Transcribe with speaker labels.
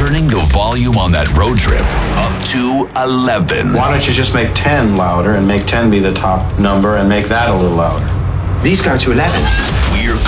Speaker 1: turning the volume on that road trip up to 11.
Speaker 2: Why don't you just make 10 louder and make 10 be the top number and make that a little louder?
Speaker 3: These go to 11.
Speaker 1: We're